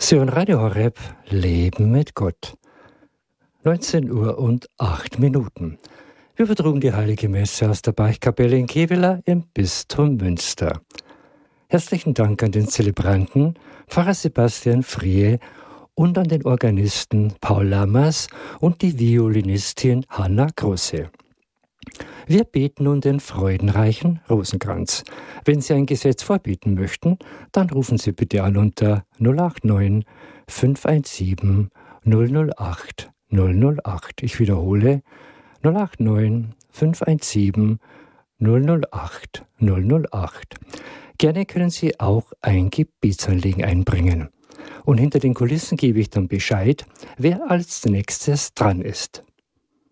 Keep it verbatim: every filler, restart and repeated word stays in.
Sie hören Radio Horeb, Leben mit Gott. neunzehn Uhr und acht Minuten. Wir vertrugen die Heilige Messe aus der Beichtkapelle in Kevela im Bistum Münster. Herzlichen Dank an den Zelebranten, Pfarrer Sebastian Friehe, und an den Organisten Paul Lammers und die Violinistin Hanna Grosse. Wir beten nun den freudenreichen Rosenkranz. Wenn Sie ein Gesetz vorbeten möchten, dann rufen Sie bitte an unter null acht neun, fünf eins sieben, null null acht, null null acht. Ich wiederhole, null acht neun, fünf eins sieben, null null acht, null null acht. Gerne können Sie auch ein Gebetsanliegen einbringen. Und hinter den Kulissen gebe ich dann Bescheid, wer als nächstes dran ist.